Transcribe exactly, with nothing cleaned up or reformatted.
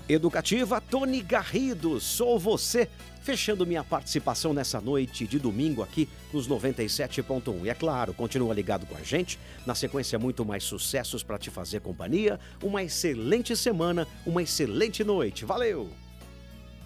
Educativa, Tony Garrido, sou você, fechando minha participação nessa noite de domingo aqui nos noventa e sete ponto um. E é claro, continua ligado com a gente, na sequência muito mais sucessos para te fazer companhia, uma excelente semana, uma excelente noite, valeu!